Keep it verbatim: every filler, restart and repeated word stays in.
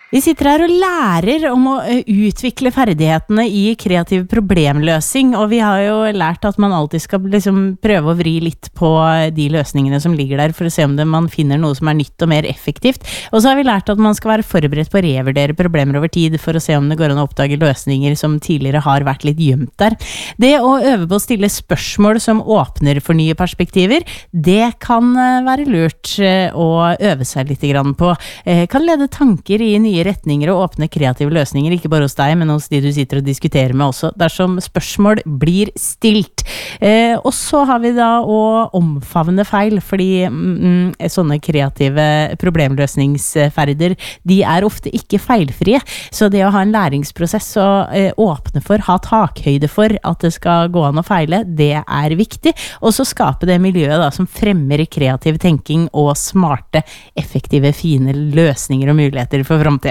Vi sitter her og lærer om å utvikle ferdighetene i kreativ problemløsning, og vi har jo lært at man alltid skal liksom prøve å vri litt på de løsningene som ligger der, for å se om det, man finner noe som er nytt og mer effektivt. Og så har vi lært at man skal være forberedt på å revurdere problemer over tid, for å se om det går an å oppdage løsninger som tidligere har vært litt gjemt der. Det å øve på å stille spørsmål som åpner for nye perspektiver, det kan være lurt å øve seg litt grann på. Kan lede tanker i nye retninger og åpne kreative løsninger, ikke bare hos deg, men hos de du sitter og diskuterer med også, dersom spørsmål blir stilt. Eh, og så har vi da å omfavne feil, fordi mm, sånne kreative problemløsningsferder, de er ofte ikke feilfrie, så det å ha en læringsprosess og eh, åpne for, ha takhøyde for at det skal gå an å feile, det er viktig, og så skape det miljøet da, som fremmer kreativ tenking og smarte, effektive, fine løsninger og muligheter for fremtiden.